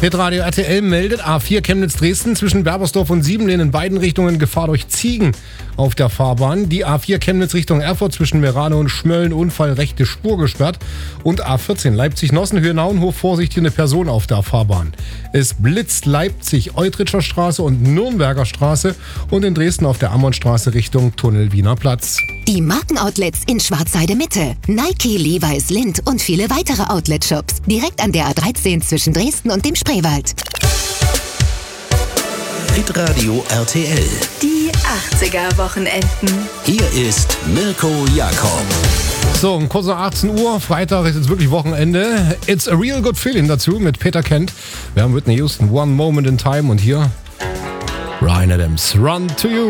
Hitradio RTL meldet A4 Chemnitz-Dresden zwischen Berbersdorf und Siebenlehn in beiden Richtungen Gefahr durch Ziegen auf der Fahrbahn. Die A4 Chemnitz Richtung Erfurt zwischen Merano und Schmölln Unfall, rechte Spur gesperrt. Und A14 Leipzig-Nossenhöhe-Naunhof, Vorsicht, hier eine Person auf der Fahrbahn. Es blitzt Leipzig-Eutritscher Straße und Nürnberger Straße und in Dresden auf der Ammonstraße Richtung Tunnel Wiener Platz. Die Markenoutlets in Schwarzheide Mitte. Nike, Levi's, Lindt und viele weitere Outlet-Shops. Direkt an der A13 zwischen Dresden und dem Spreewald. Hitradio RTL. Die 80er-Wochenenden. Hier ist Mirko Jakob. So, um kurz nach 18 Uhr, Freitag ist jetzt wirklich Wochenende. It's a real good feeling dazu mit Peter Kent. Wir haben Whitney Houston, One Moment in Time und hier Ryan Adams, Run to You.